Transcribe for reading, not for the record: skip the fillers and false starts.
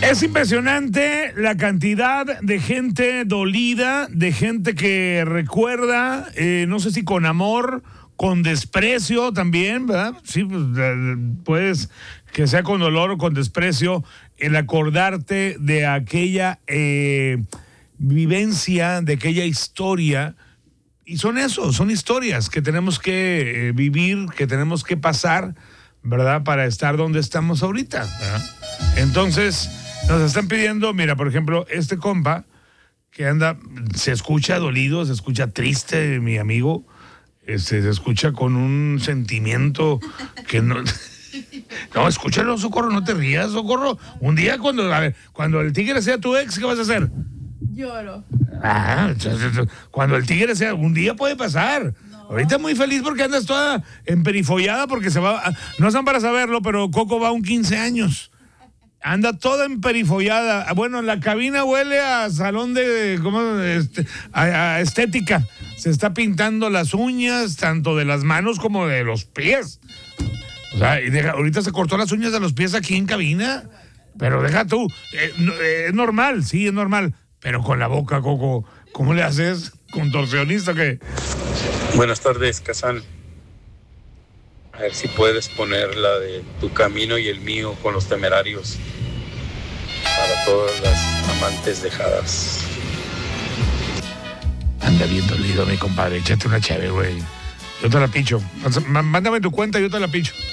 Es impresionante la cantidad de gente dolida, de gente que recuerda, no sé si con amor, con desprecio también, ¿verdad? Sí, pues que sea con dolor o con desprecio, el acordarte de aquella vivencia, de aquella historia. Y son historias que tenemos que vivir, que tenemos que pasar, ¿verdad? Para estar donde estamos ahorita, ¿verdad? Entonces, nos están pidiendo, mira, por ejemplo, este compa que anda, se escucha dolido, se escucha triste, mi amigo, se escucha con un sentimiento que no... No, escúchalo, Socorro, no te rías, Socorro. Un día cuando el tigre sea tu ex, ¿qué vas a hacer? Lloro. Cuando el tigre sea, un día puede pasar. No. Ahorita muy feliz porque andas toda emperifollada porque se va, no están para saberlo, pero Coco va a un 15 años. Anda toda emperifollada. Bueno, la cabina huele a salón de, a estética. Se está pintando las uñas, tanto de las manos como de los pies. O sea, ahorita se cortó las uñas de los pies aquí en cabina. Pero deja tú, es normal, sí, es normal. Pero con la boca, Coco, ¿cómo le haces? ¿Contorsionista qué? Buenas tardes, Kazán. A ver si puedes poner la de Tu Camino y el Mío con Los Temerarios para todas las amantes dejadas. Anda bien dolido, mi compadre. Échate una chévere, güey. Yo te la picho. Mándame tu cuenta y yo te la picho.